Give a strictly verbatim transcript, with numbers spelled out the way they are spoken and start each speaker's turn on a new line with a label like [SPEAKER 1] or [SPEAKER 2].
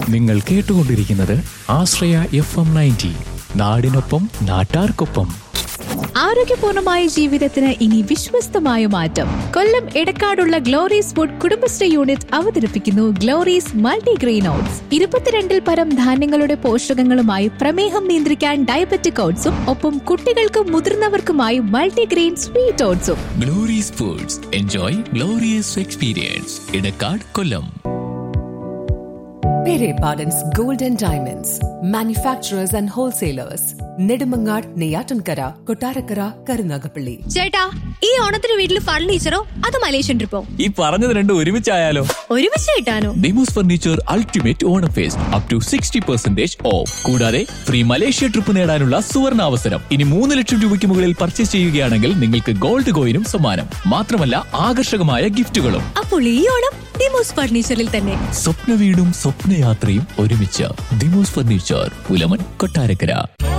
[SPEAKER 1] നിങ്ങൾ കേട്ടുകൊണ്ടിരിക്കുന്നത് ആശ്രയ F M ninety, നാടിനൊപ്പം നാട്ടാർക്കൊപ്പം.
[SPEAKER 2] ആരോഗ്യപൂർണമായ ജീവിതത്തിന് ഇനി വിശ്വസ്തമായ മാറ്റം. കൊല്ലം എടക്കാടുള്ള ഗ്ലോറീസ് ഫുഡ് കുടുംബശ്രീ യൂണിറ്റ് അവതരിപ്പിക്കുന്നു ഗ്ലോറീസ് മൾട്ടിഗ്രെയിൻ ഓട്സ്. ഇരുപത്തിരണ്ടിൽ പരം ധാന്യങ്ങളുടെ പോഷകങ്ങളുമായി പ്രമേഹം നിയന്ത്രിക്കാൻ ഡയബറ്റിക് ഓട്സും ഒപ്പം കുട്ടികൾക്കും മുതിർന്നവർക്കുമായി multigrain sweet ഓട്സും.
[SPEAKER 1] Glory's foods, enjoy glorious experience. Edakkad, Kollam.
[SPEAKER 3] Pere Pardon's Gold and Diamonds, manufacturers and wholesalers. Nedumangad, Neyyattinkara, Kottarakkara, Karunagappally.
[SPEAKER 4] ചേട്ടാ, ഈ ഓണത്തിന് വീട്ടിൽ ഫർണിച്ചറോ അത് മലേഷ്യൻ ട്രിപ്പോ?
[SPEAKER 1] ഈ പറഞ്ഞത് രണ്ടും ഒരുമിച്ചായാലോ?
[SPEAKER 4] ഒരുമിച്ച് കിട്ടാനോ?
[SPEAKER 1] Demos furniture ultimate Onam first up to sixty percentage of. കൂടാതെ ഫ്രീ മലേഷ്യ ട്രിപ്പ് നേടാനുള്ള സുവർണ അവസരം. ഇനി മൂന്ന് ലക്ഷം രൂപയ്ക്ക് മുകളിൽ പർച്ചേസ് ചെയ്യുകയാണെങ്കിൽ നിങ്ങൾക്ക് ഗോൾഡ് കോയിനും സമ്മാനം. മാത്രമല്ല ആകർഷകമായ ഗിഫ്റ്റുകളും.
[SPEAKER 4] അപ്പോൾ ഈ ഓണം ഡിമോസ് ഫർണിച്ചറിൽ തന്നെ.
[SPEAKER 1] സ്വപ്ന വീടും സ്വപ്നയാത്രയും ഒരുമിച്ച്. ഡിമോസ് ഫർണിച്ചർ, പുലമൺ, കൊട്ടാരക്കര.